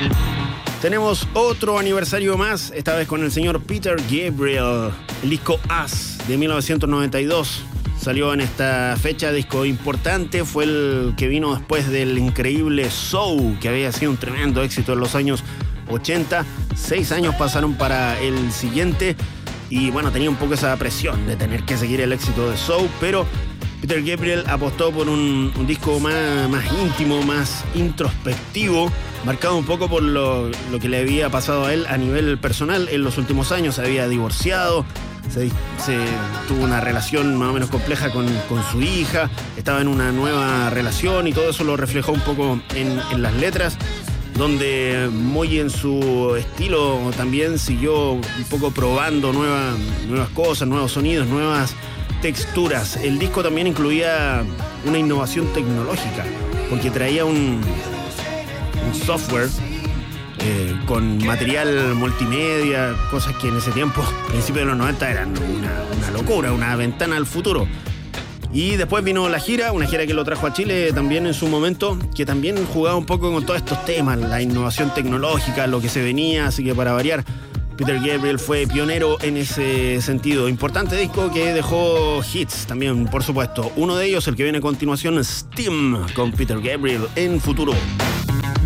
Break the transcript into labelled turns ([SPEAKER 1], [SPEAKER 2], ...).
[SPEAKER 1] Tenemos otro aniversario más, esta vez con el señor Peter Gabriel. El disco Us de 1992 salió en esta fecha, disco importante, fue el que vino después del increíble Soul, que había sido un tremendo éxito en los años 80. 6 años pasaron para el siguiente y bueno, tenía un poco esa presión de tener que seguir el éxito de Soul, pero Peter Gabriel apostó por un disco más íntimo, más introspectivo, marcado un poco por lo que le había pasado a él a nivel personal. En los últimos años se había divorciado, se tuvo una relación más o menos compleja con su hija, estaba en una nueva relación y todo eso lo reflejó un poco en las letras, donde muy en su estilo también siguió un poco probando nuevas cosas, nuevos sonidos, nuevas texturas. El disco también incluía una innovación tecnológica, porque traía un software con material multimedia, cosas que en ese tiempo, a principios de los 90, eran una locura, una ventana al futuro. Y después vino la gira, una gira que lo trajo a Chile también en su momento, que también jugaba un poco con todos estos temas, la innovación tecnológica, lo que se venía, así que para variar, Peter Gabriel fue pionero en ese sentido. Importante disco que dejó hits también, por supuesto. Uno de ellos, el que viene a continuación, Steam, con Peter Gabriel en Futuro.